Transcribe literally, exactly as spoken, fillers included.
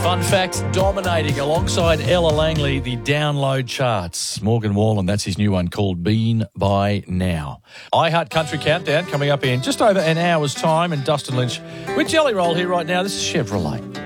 Fun fact, dominating alongside Ella Langley, the download charts. Morgan Wallen, that's his new one called Been By Now. iHeart Country Countdown coming up in just over an hour's time, and Dustin Lynch with Jelly Roll here right now. This is Chevrolet.